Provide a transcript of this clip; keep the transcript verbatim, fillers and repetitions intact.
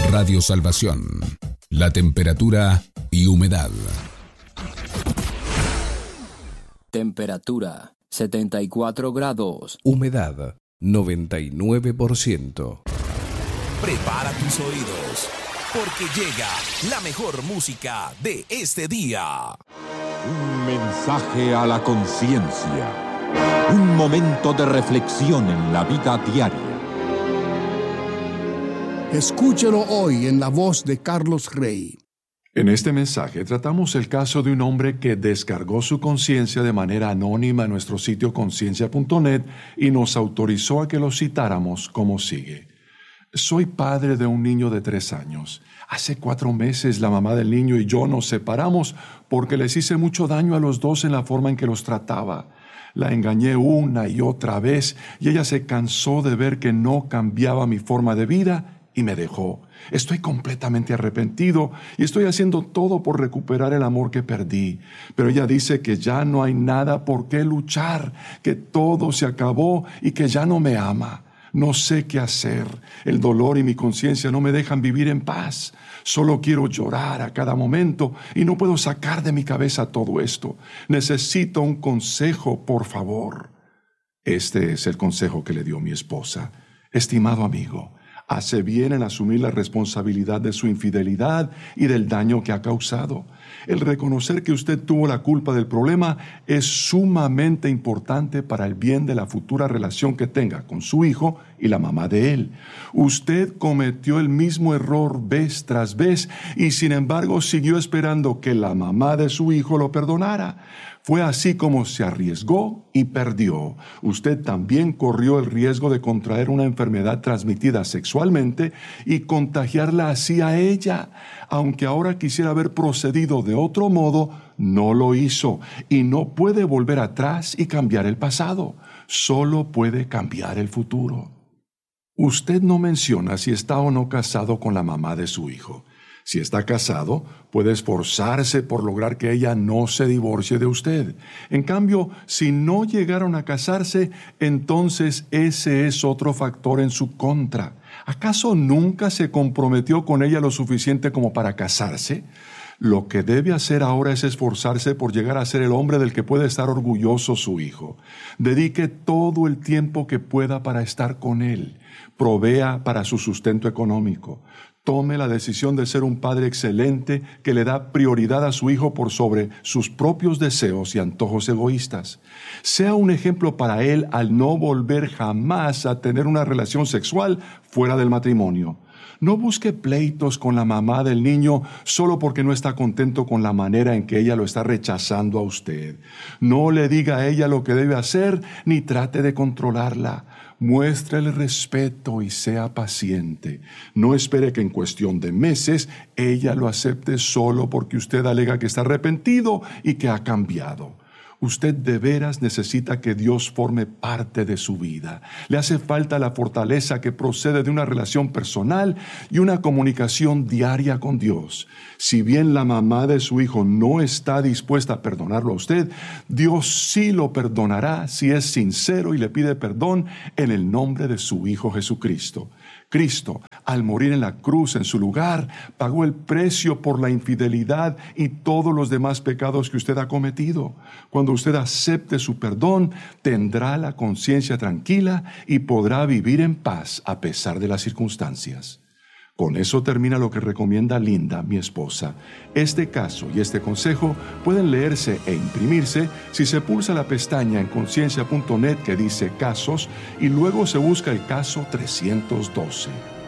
Radio Salvación. La temperatura y humedad. Temperatura setenta y cuatro grados. Humedad noventa y nueve por ciento. Prepara tus oídos, porque llega la mejor música de este día. Un mensaje a la conciencia. Un momento de reflexión en la vida diaria. Escúchelo hoy en la voz de Carlos Rey. En este mensaje tratamos el caso de un hombre que descargó su conciencia de manera anónima en nuestro sitio conciencia punto net y nos autorizó a que lo citáramos como sigue. Soy padre de un niño de tres años. Hace cuatro meses la mamá del niño y yo nos separamos porque les hice mucho daño a los dos en la forma en que los trataba. La engañé una y otra vez y ella se cansó de ver que no cambiaba mi forma de vida y me dejó. Estoy completamente arrepentido y estoy haciendo todo por recuperar el amor que perdí. Pero ella dice que ya no hay nada por qué luchar, que todo se acabó y que ya no me ama. No sé qué hacer. El dolor y mi conciencia no me dejan vivir en paz. Solo quiero llorar a cada momento y no puedo sacar de mi cabeza todo esto. Necesito un consejo, por favor. Este es el consejo que le dio mi esposa. Estimado amigo, hace bien en asumir la responsabilidad de su infidelidad y del daño que ha causado. El reconocer que usted tuvo la culpa del problema es sumamente importante para el bien de la futura relación que tenga con su hijo y la mamá de él. Usted cometió el mismo error vez tras vez y sin embargo siguió esperando que la mamá de su hijo lo perdonara. Fue así como se arriesgó y perdió. Usted también corrió el riesgo de contraer una enfermedad transmitida sexualmente y contagiarla así a ella. Aunque ahora quisiera haber procedido de otro modo, no lo hizo y no puede volver atrás y cambiar el pasado. Solo puede cambiar el futuro. Usted no menciona si está o no casado con la mamá de su hijo. Si está casado, puede esforzarse por lograr que ella no se divorcie de usted. En cambio, si no llegaron a casarse, entonces ese es otro factor en su contra. ¿Acaso nunca se comprometió con ella lo suficiente como para casarse? Lo que debe hacer ahora es esforzarse por llegar a ser el hombre del que puede estar orgulloso su hijo. Dedique todo el tiempo que pueda para estar con él. Provea para su sustento económico. Tome la decisión de ser un padre excelente que le da prioridad a su hijo por sobre sus propios deseos y antojos egoístas. Sea un ejemplo para él al no volver jamás a tener una relación sexual fuera del matrimonio. No busque pleitos con la mamá del niño solo porque no está contento con la manera en que ella lo está rechazando a usted. No le diga a ella lo que debe hacer ni trate de controlarla. Muéstrele respeto y sea paciente. No espere que en cuestión de meses ella lo acepte solo porque usted alega que está arrepentido y que ha cambiado. Usted de veras necesita que Dios forme parte de su vida. Le hace falta la fortaleza que procede de una relación personal y una comunicación diaria con Dios. Si bien la mamá de su hijo no está dispuesta a perdonarlo a usted, Dios sí lo perdonará si es sincero y le pide perdón en el nombre de su Hijo Jesucristo. Cristo, al morir en la cruz en su lugar, pagó el precio por la infidelidad y todos los demás pecados que usted ha cometido. Cuando usted acepte su perdón, tendrá la conciencia tranquila y podrá vivir en paz a pesar de las circunstancias. Con eso termina lo que recomienda Linda, mi esposa. Este caso y este consejo pueden leerse e imprimirse si se pulsa la pestaña en conciencia punto net que dice Casos y luego se busca el caso trescientos doce.